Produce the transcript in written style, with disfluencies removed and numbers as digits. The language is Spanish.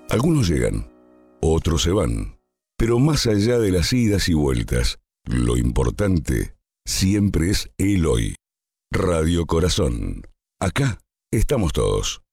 Algunos llegan, otros se van, pero más allá de las idas y vueltas, lo importante siempre es el hoy. Radio Corazón. Acá estamos todos.